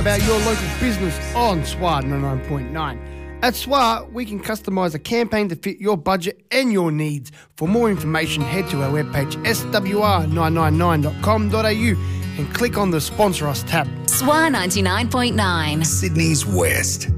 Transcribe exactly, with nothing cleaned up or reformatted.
about your local business on S W A ninety-nine point nine. At S W A, we can customise a campaign to fit your budget and your needs. For more information, head to our webpage s w r nine nine nine dot com dot a u and click on the Sponsor Us tab. S W A ninety-nine point nine. Sydney's West.